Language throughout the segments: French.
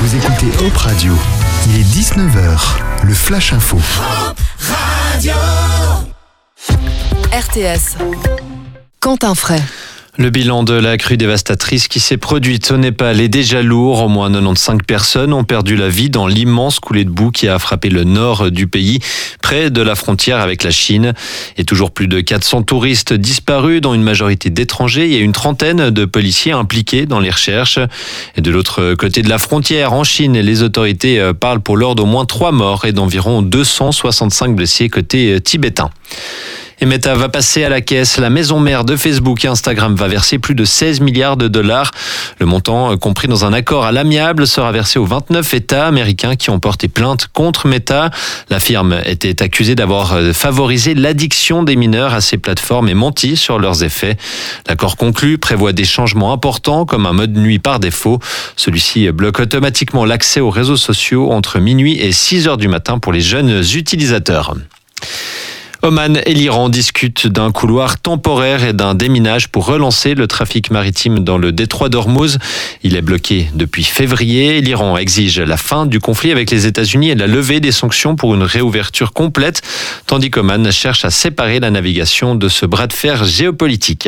Vous écoutez Hope Radio. Il est 19h, le Flash Info. Hope Radio. RTS. Quentin Fray. Le bilan de la crue dévastatrice qui s'est produite au Népal est déjà lourd. Au moins 95 personnes ont perdu la vie dans l'immense coulée de boue qui a frappé le nord du pays, près de la frontière avec la Chine. Et toujours plus de 400 touristes disparus, dont une majorité d'étrangers. Il y a une trentaine de policiers impliqués dans les recherches. Et de l'autre côté de la frontière, en Chine, les autorités parlent pour l'heure d'au moins 3 morts et d'environ 265 blessés côté tibétain. Et Meta va passer à la caisse. La maison mère de Facebook et Instagram va verser plus de 16 milliards de dollars. Le montant, compris dans un accord à l'amiable, sera versé aux 29 États américains qui ont porté plainte contre Meta. La firme était accusée d'avoir favorisé l'addiction des mineurs à ces plateformes et menti sur leurs effets. L'accord conclu prévoit des changements importants comme un mode nuit par défaut. Celui-ci bloque automatiquement l'accès aux réseaux sociaux entre minuit et 6 heures du matin pour les jeunes utilisateurs. Oman et l'Iran discutent d'un couloir temporaire et d'un déminage pour relancer le trafic maritime dans le détroit d'Ormuz. Il est bloqué depuis février. L'Iran exige la fin du conflit avec les États-Unis et la levée des sanctions pour une réouverture complète, tandis qu'Oman cherche à séparer la navigation de ce bras de fer géopolitique.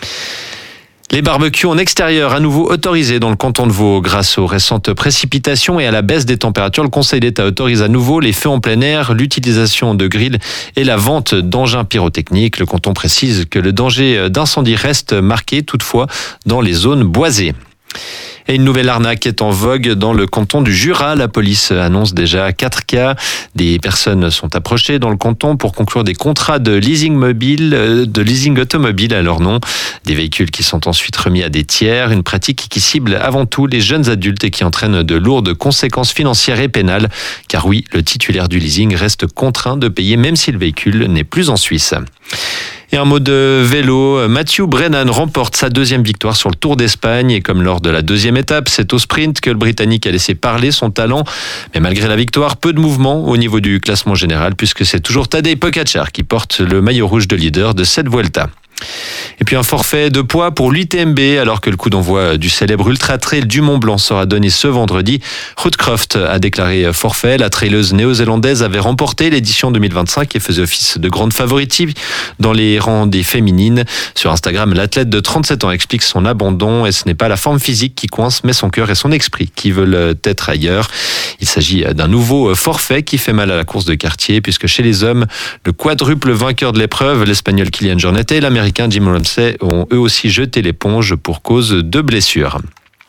Les barbecues en extérieur à nouveau autorisés dans le canton de Vaud. Grâce aux récentes précipitations et à la baisse des températures, le Conseil d'État autorise à nouveau les feux en plein air, l'utilisation de grilles et la vente d'engins pyrotechniques. Le canton précise que le danger d'incendie reste marqué toutefois dans les zones boisées. Et une nouvelle arnaque est en vogue dans le canton du Jura. La police annonce déjà 4 cas. Des personnes sont approchées dans le canton pour conclure des contrats de leasing automobile à leur nom. Des véhicules qui sont ensuite remis à des tiers. Une pratique qui cible avant tout les jeunes adultes et qui entraîne de lourdes conséquences financières et pénales. Car oui, le titulaire du leasing reste contraint de payer même si le véhicule n'est plus en Suisse. Et un mot de vélo, Matthew Brennan remporte sa 2e victoire sur le Tour d'Espagne. Et comme lors de la 2e étape, c'est au sprint que le Britannique a laissé parler son talent. Mais malgré la victoire, peu de mouvement au niveau du classement général, puisque c'est toujours Tadej Pogačar qui porte le maillot rouge de leader de cette Vuelta. Et puis un forfait de poids pour l'UTMB, alors que le coup d'envoi du célèbre Ultra Trail du Mont Blanc sera donné ce vendredi. Ruth Croft a déclaré forfait. La traileuse néo-zélandaise avait remporté l'édition 2025 et faisait office de grande favorite dans les rangs des féminines. Sur Instagram, l'athlète de 37 ans explique son abandon et ce n'est pas la forme physique qui coince, mais son cœur et son esprit qui veulent être ailleurs. Il s'agit d'un nouveau forfait qui fait mal à la course de quartier, puisque chez les hommes, le quadruple vainqueur de l'épreuve, l'Espagnol Kylian Jornet et l'Américain Jim Ramsey ont eux aussi jeté l'éponge pour cause de blessures.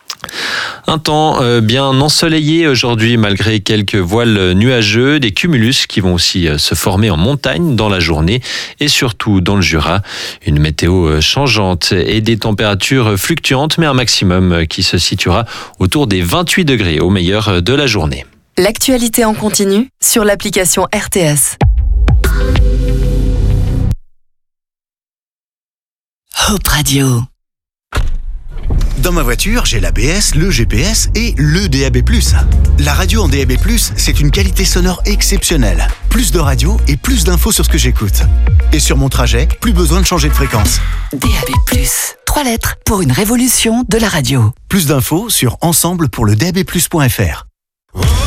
Un temps bien ensoleillé aujourd'hui malgré quelques voiles nuageux, des cumulus qui vont aussi se former en montagne dans la journée et surtout dans le Jura. Une météo changeante et des températures fluctuantes, mais un maximum qui se situera autour des 28 degrés au meilleur de la journée. L'actualité en continu sur l'application RTS. Hope Radio. Dans ma voiture, j'ai l'ABS, le GPS et le DAB+. La radio en DAB+, c'est une qualité sonore exceptionnelle. Plus de radio et plus d'infos sur ce que j'écoute. Et sur mon trajet, plus besoin de changer de fréquence. DAB+. 3 lettres pour une révolution de la radio. Plus d'infos sur ensemble pour le DAB+.fr.